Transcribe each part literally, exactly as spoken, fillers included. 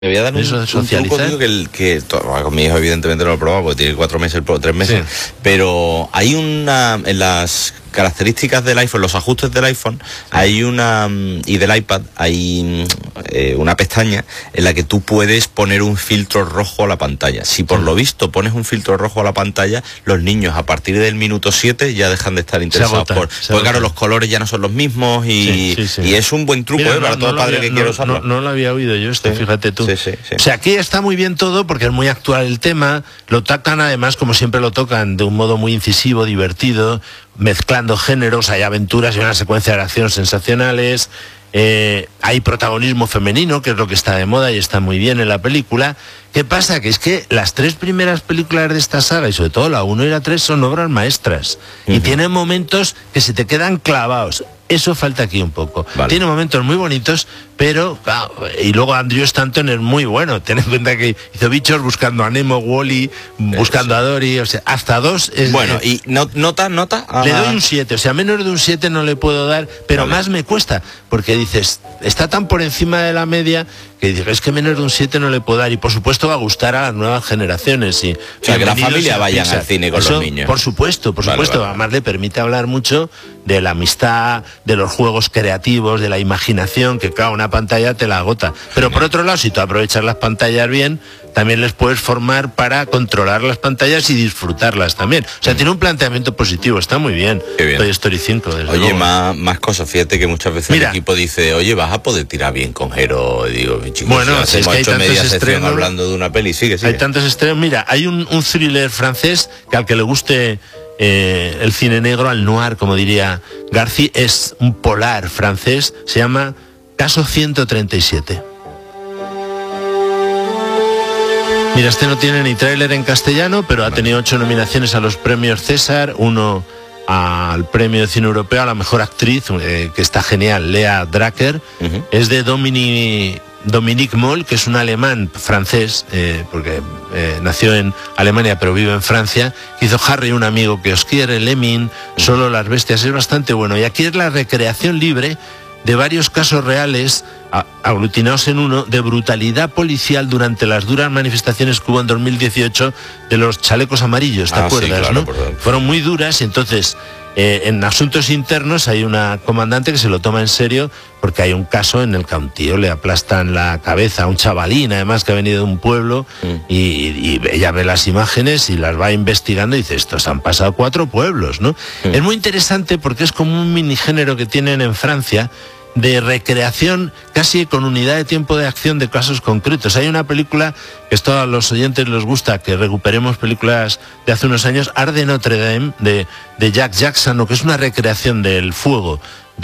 Me voy a dar un, Eso de un truco, socializar. digo, que, el, que con mi hijo evidentemente no lo he probado porque tiene cuatro meses, tres meses, Sí. pero hay una, en las características del iPhone, los ajustes del iPhone, hay una, y del iPad, hay eh, una pestaña en la que tú puedes poner un filtro rojo a la pantalla. Si por lo visto pones un filtro rojo a la pantalla, los niños a partir del minuto siete ya dejan de estar interesados agota, por... se Porque agota. claro, los colores ya no son los mismos y, Sí, sí, sí. y es un buen truco. Mira, ¿eh? Para no, todo no lo padre había- que quiera no, usarlo. No, no lo había oído yo esto, Sí. fíjate tú. Sí, sí, sí. O sea, aquí está muy bien todo porque es muy actual el tema, lo tocan además, como siempre lo tocan, de un modo muy incisivo, divertido, mezclando géneros, hay aventuras y una secuencia de acción sensacionales, eh, hay protagonismo femenino, que es lo que está de moda y está muy bien en la película. ¿Qué pasa? Que es que las tres primeras películas de esta saga, y sobre todo la uno y la tres, son obras maestras. Y Ujú. tienen momentos que se te quedan clavados. Eso falta aquí un poco. Vale. Tiene momentos muy bonitos, pero... claro, y luego Andrew Stanton es muy bueno. Ten en cuenta que hizo Bichos, buscando a Nemo, Wall-E, buscando sí. a Dory, o sea, hasta dos... Es, Bueno, eh, y no, nota, nota... le Ajá. doy un siete, o sea, menos de un siete no le puedo dar, pero Vale. más me cuesta, porque dices, está tan por encima de la media que dices, es que menos de un siete no le puedo dar, y por supuesto va a gustar a las nuevas generaciones. Y, O sea, que la bienvenidos familia a vayan Pixar. al cine con Eso, los niños. Por supuesto, por Vale, supuesto, vale. además le permite hablar mucho de la amistad, de los juegos creativos, de la imaginación, que claro, una pantalla te la agota. Pero por otro lado, si tú aprovechas las pantallas bien, también les puedes formar para controlar las pantallas y disfrutarlas también. O sea, tiene un planteamiento positivo, está muy bien. Qué bien. Toy Story cinco, desde Oye, luego. más, más cosas. Fíjate que muchas veces Mira. el equipo dice, oye, vas a poder tirar bien con Jero. Y digo, chicos, Bueno, si si es hacemos que hay hecho tantos media sección estrenos, hablando de una peli. Sigue, sigue. Hay tantos estrenos. Mira, hay un, un thriller francés que al que le guste eh, el cine negro, al noir, como diría García, es un polar francés, se llama Caso ciento treinta y siete. Mira, este no tiene ni tráiler en castellano, pero ha tenido ocho nominaciones a los premios César, uno al premio de cine europeo a la mejor actriz, eh, que está genial, Lea Drucker. Ujú. Es de Dominique, Dominique Moll, que es un alemán francés, eh, porque eh, nació en Alemania pero vive en Francia, que hizo Harry, un amigo que os quiere, Lemming, Solo las bestias, es bastante bueno. Y aquí es la recreación libre de varios casos reales a- aglutinados en uno de brutalidad policial durante las duras manifestaciones que hubo en dos mil dieciocho de los chalecos amarillos, ¿te Ah, sí, acuerdas? claro, ¿no? por favor. Fueron muy duras y entonces eh, en asuntos internos hay una comandante que se lo toma en serio porque hay un caso en el que a un tío le aplastan la cabeza a un chavalín, además que ha venido de un pueblo, Mm. y, y ella ve las imágenes y las va investigando y dice, estos han pasado cuatro pueblos, ¿no? Mm. Es muy interesante porque es como un minigénero que tienen en Francia de recreación casi con unidad de tiempo de acción de casos concretos. Hay una película que esto a los oyentes les gusta, que recuperemos películas de hace unos años, Arde Notre Dame, de, de Jack Jackson, que es una recreación del fuego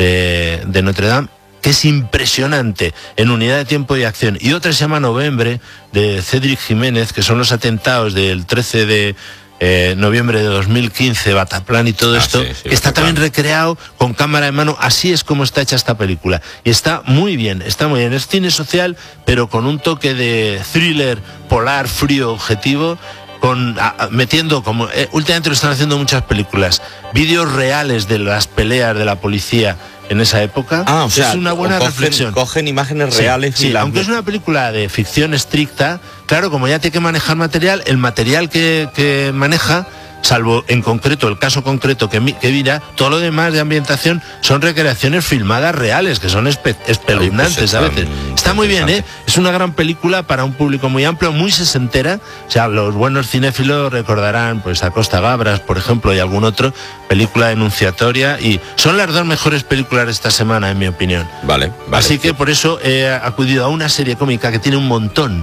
de, de Notre Dame, que es impresionante en unidad de tiempo y acción. Y otra se llama Noviembre, de Cédric Jiménez, que son los atentados del trece de eh, noviembre de dos mil quince, Bataclan y todo Ah, esto, sí, sí, que está Bataclan. también recreado con cámara de mano. Así es como está hecha esta película. Y está muy bien, está muy bien. Es cine social, pero con un toque de thriller polar, frío, objetivo, con a- a- metiendo, como eh, últimamente lo están haciendo muchas películas, vídeos reales de las peleas de la policía en esa época. Ah, o sea, es una buena cogen, reflexión. cogen imágenes Sí, reales sí, y las... aunque es una película de ficción estricta, claro, como ya tiene que manejar material, el material que, que maneja, salvo en concreto el caso concreto que, mi- que mira, todo lo demás de ambientación son recreaciones filmadas reales, que son espe- espeluznantes pues a están- veces. Está muy bien, ¿eh? Es una gran película para un público muy amplio, muy sesentera. O sea, los buenos cinéfilos recordarán pues a Costa Gabras, por ejemplo, y algún otro, película denunciatoria, y son las dos mejores películas de esta semana, en mi opinión. Vale, vale. Así que por eso he acudido a una serie cómica que tiene un montón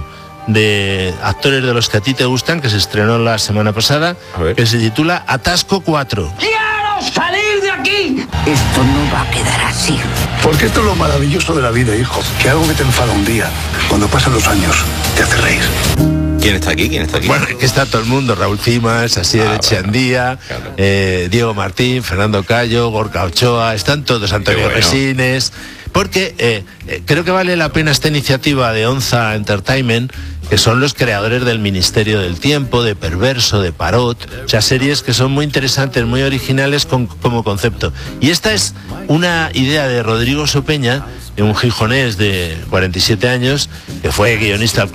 de actores de los que a ti te gustan, que se estrenó la semana pasada, A ver. que se titula Atasco cuatro. ¡Quiero salir de aquí! Esto no va a quedar así. Porque esto es lo maravilloso de la vida, hijo. Que algo que te enfada un día, cuando pasan los años, te hace reír. ¿Quién está aquí? ¿Quién está aquí? Bueno, que está todo el mundo, Raúl Cimas, Asier Ah, Echeandía, claro. eh, Diego Martín, Fernando Cayo, Gorka Ochoa, están todos, Antonio bueno. Resines. porque eh, eh, creo que vale la pena esta iniciativa de Onza Entertainment, que son los creadores del Ministerio del Tiempo, de Perverso, de Parot, o sea, series que son muy interesantes, muy originales con, como concepto. Y esta es una idea de Rodrigo Sopeña, un gijonés de cuarenta y siete años, que fue guionista